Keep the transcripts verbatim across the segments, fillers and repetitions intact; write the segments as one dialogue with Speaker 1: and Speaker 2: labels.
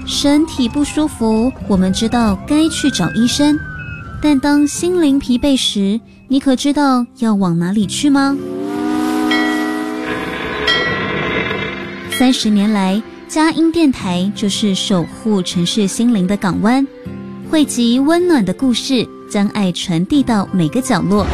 Speaker 1: 身体不舒服，我们知道该去找医生，但当心灵疲惫时，你可知道要往哪里去吗？三十年来，佳音电台就是守护城市心灵的港湾，汇集温暖的故事，将爱传递到每个角落。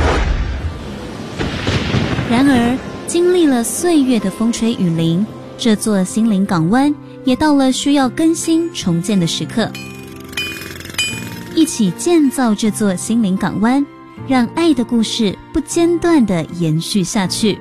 Speaker 1: 然而，经历了岁月的风吹雨淋，这座心灵港湾也到了需要更新重建的时刻。一起建造这座心灵港湾，让爱的故事不间断地延续下去。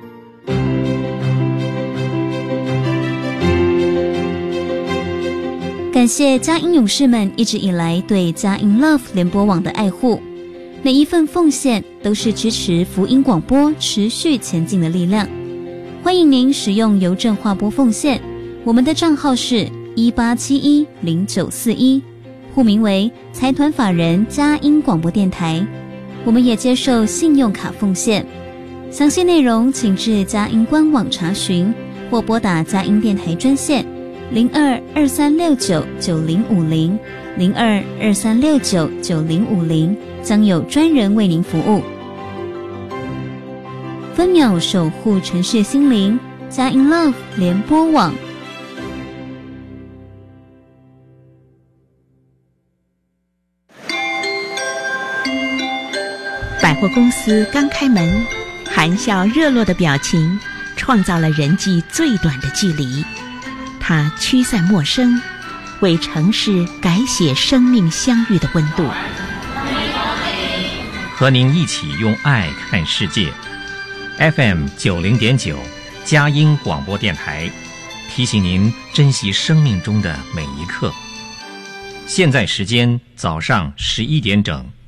Speaker 1: 感谢佳音勇士们一直以来对佳音 Love 联播网的爱护，每一份奉献都是支持福音广播持续前进的力量。欢迎您使用邮政划拨奉献，我们的账号是一八七一零九四一，户名为财团法人佳音广播电台。我们也接受信用卡奉献，详细内容请至佳音官网查询，或拨打佳音电台专线零二二三六九九零五零零二二三六九九零五零，将有专人为您服务。分秒守护城市心灵，佳音 Love 联播网。
Speaker 2: 百货公司刚开门，含笑热络的表情创造了人际最短的距离。它驱散陌生，为城市改写生命相遇的温度。
Speaker 3: 和您一起用爱看世界。F M 九零点九，佳音广播电台，提醒您珍惜生命中的每一刻。现在时间早上十一点整。